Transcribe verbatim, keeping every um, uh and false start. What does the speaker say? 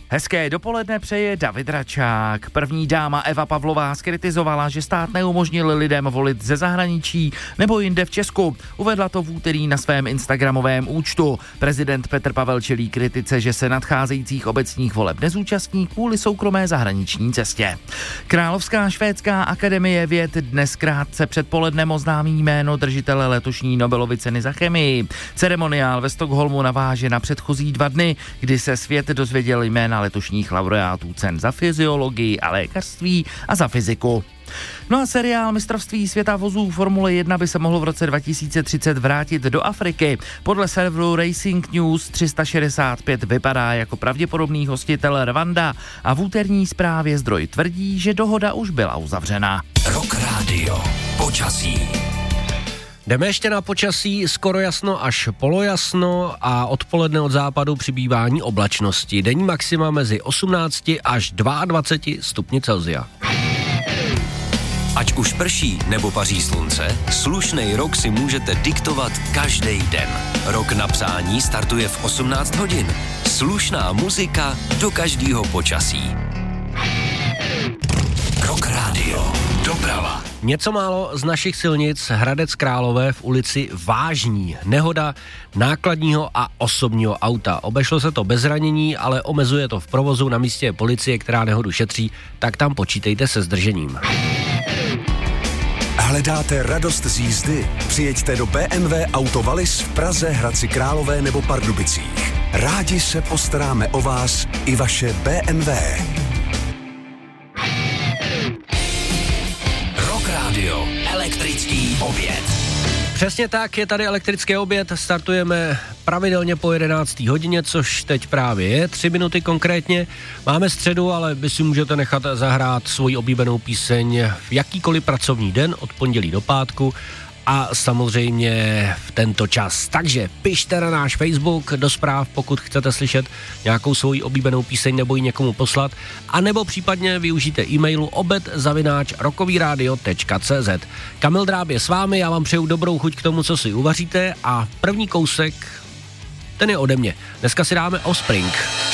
Hezké dopoledne přeje David Račák. První dáma Eva Pavlová zkritizovala, že stát neumožnil lidem volit ze zahraničí nebo jinde v Česku. Uvedla to v úterý na svém instagramovém účtu. Prezident Petr Pavel čelí kritice, že se nadcházejících obecních voleb nezúčastní kvůli soukromé zahraniční cestě. Královská švédská akademie věd dnes krátce před polednem oznámí jméno držitele letošní Nobelovy ceny za chemii. Ceremoniál ve Stockholmu naváže na předchozí dva dny, kdy se svět dozvěděl jména letošních laureátů cen za fyziologii a lékařství a za fyziku. No a seriál mistrovství světa vozů Formule jedna by se mohl v roce dva tisíce třicet vrátit do Afriky. Podle serveru Racing News tři sta šedesát pět vypadá jako pravděpodobný hostitel Rwanda a v úterní zprávě zdroj tvrdí, že dohoda už byla uzavřena. Rock Radio. Počasí. Jdeme ještě na počasí, skoro jasno až polojasno a odpoledne od západu přibývání oblačnosti. Denní maxima mezi osmnácti až dvaceti dvěma stupni Celsia. Ať už prší nebo paří slunce, slušnej rok si můžete diktovat každý den. Rok na psání startuje v osmnáct hodin. Slušná muzika do každého počasí. Rock Radio. Doprava. Něco málo z našich silnic. Hradec Králové v ulici Vážní. Nehoda nákladního a osobního auta. Obešlo se to bez zranění, ale omezuje to v provozu. Na místě je policie, která nehodu šetří, tak tam počítejte se zdržením. Hledáte radost z jízdy? Přijeďte do bé em vé Auto Wallis v Praze, Hradci Králové nebo Pardubicích. Rádi se postaráme o vás i vaše bé em vé. Rock Radio. Elektrický oběd. Přesně tak, je tady elektrický oběd, startujeme pravidelně po jedenácté hodině, což teď právě je, tři minuty konkrétně. Máme středu, ale vy si můžete nechat zahrát svoji oblíbenou píseň v jakýkoliv pracovní den, od pondělí do pátku a samozřejmě v tento čas. Takže pište na náš Facebook do zpráv, pokud chcete slyšet nějakou svoji oblíbenou píseň nebo ji někomu poslat, anebo případně využijte e-mailu obed zavináč rokovýradio tečka cé zet. Kamil Dráb je s vámi, já vám přeju dobrou chuť k tomu, co si uvaříte a první kousek, ten je ode mě. Dneska si dáme Offspring.